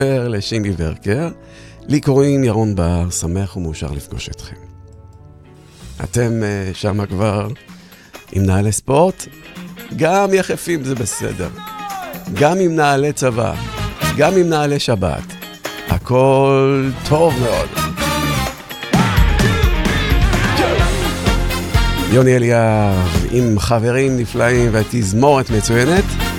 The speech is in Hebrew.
לשינדי ורקר. לי קוראים ירון בר, שמח ומאושר לפגוש אתכם. אתם שם כבר עם נעלי ספורט, גם יחפים זה בסדר, גם עם נעלי צבא, גם עם נעלי שבת, הכל טוב מאוד. יוני אליאב עם חברים נפלאים ותזמורת מצוינת.